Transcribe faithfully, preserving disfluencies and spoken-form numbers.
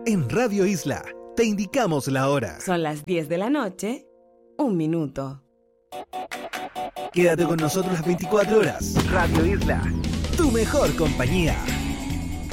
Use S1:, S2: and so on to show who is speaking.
S1: En Radio Isla, te indicamos la hora.
S2: Son las diez de la noche, un minuto.
S1: Quédate con nosotros las veinticuatro horas. Radio Isla, tu mejor compañía.